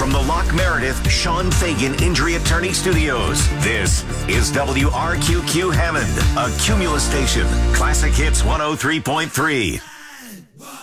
from the Loch Meredith Sean Fagan Injury Attorney Studios. This is WRQQ Hammond, a Cumulus station. Classic Hits 103.3.